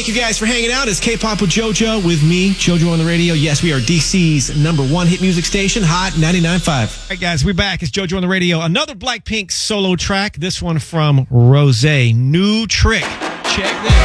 Thank you guys for hanging out. It's K-Pop with JoJo with me, JoJo on the radio. Yes, we are DC's #1 hit music station, Hot 99.5. All right, guys, we're back. It's JoJo on the radio. Another Blackpink solo track. This one from Rosé. New Trick. Check this.